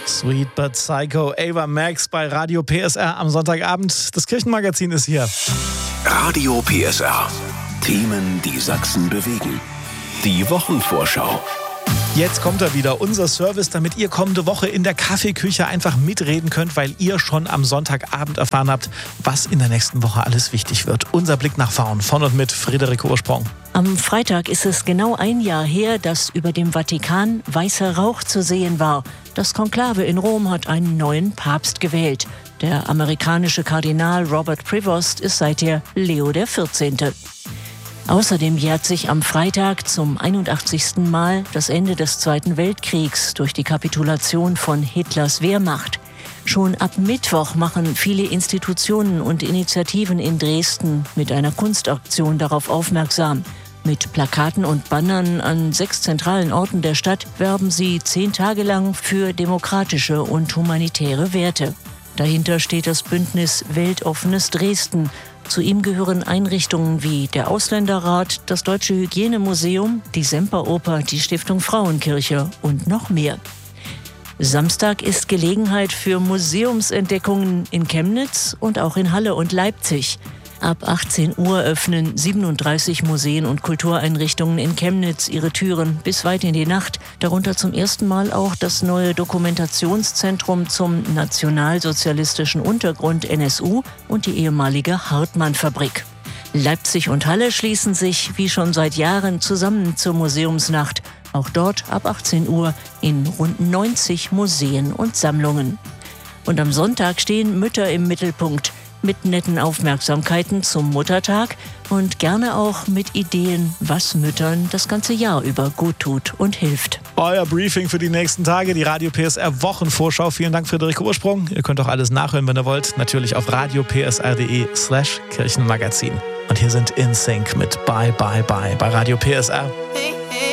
Sweet but Psycho, Ava Max bei Radio PSR am Sonntagabend. Das Kirchenmagazin ist hier. Radio PSR. Themen, die Sachsen bewegen. Die Wochenvorschau. Jetzt kommt er wieder, unser Service, damit ihr kommende Woche in der Kaffeeküche einfach mitreden könnt, weil ihr schon am Sonntagabend erfahren habt, was in der nächsten Woche alles wichtig wird. Unser Blick nach vorn, von und mit Friederike Ursprung. Am Freitag ist es genau ein Jahr her, dass über dem Vatikan weißer Rauch zu sehen war. Das Konklave in Rom hat einen neuen Papst gewählt. Der amerikanische Kardinal Robert Prevost ist seither Leo XIV. Außerdem jährt sich am Freitag zum 81. Mal das Ende des Zweiten Weltkriegs durch die Kapitulation von Hitlers Wehrmacht. Schon ab Mittwoch machen viele Institutionen und Initiativen in Dresden mit einer Kunstaktion darauf aufmerksam. Mit Plakaten und Bannern an 6 zentralen Orten der Stadt werben sie 10 Tage lang für demokratische und humanitäre Werte. Dahinter steht das Bündnis Weltoffenes Dresden. Zu ihm gehören Einrichtungen wie der Ausländerrat, das Deutsche Hygienemuseum, die Semperoper, die Stiftung Frauenkirche und noch mehr. Samstag ist Gelegenheit für Museumsentdeckungen in Chemnitz und auch in Halle und Leipzig. Ab 18 Uhr öffnen 37 Museen und Kultureinrichtungen in Chemnitz ihre Türen bis weit in die Nacht. Darunter zum ersten Mal auch das neue Dokumentationszentrum zum nationalsozialistischen Untergrund NSU und die ehemalige Hartmann-Fabrik. Leipzig und Halle schließen sich wie schon seit Jahren zusammen zur Museumsnacht. Auch dort ab 18 Uhr in rund 90 Museen und Sammlungen. Und am Sonntag stehen Mütter im Mittelpunkt. Mit netten Aufmerksamkeiten zum Muttertag und gerne auch mit Ideen, was Müttern das ganze Jahr über gut tut und hilft. Euer Briefing für die nächsten Tage, die Radio PSR Wochenvorschau. Vielen Dank, Friederike Ursprung. Ihr könnt auch alles nachhören, wenn ihr wollt. Natürlich auf radiopsr.de/Kirchenmagazin. Und hier sind InSync mit Bye Bye Bye bei Radio PSR. Hey.